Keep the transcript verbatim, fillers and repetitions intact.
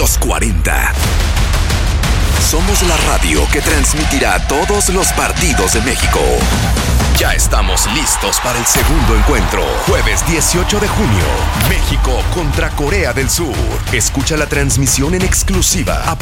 Los cuarenta. Somos la radio que transmitirá todos los partidos de México. Ya estamos listos para el segundo encuentro. Jueves dieciocho de junio. México contra Corea del Sur. Escucha la transmisión en exclusiva a